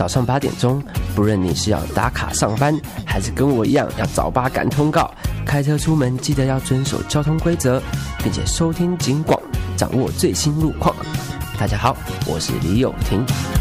早上8点钟，不论你是要打卡上班，还是跟我一样要早8赶通告，开车出门记得要遵守交通规则，并且收听警广，掌握最新路况。大家好，我是李友廷。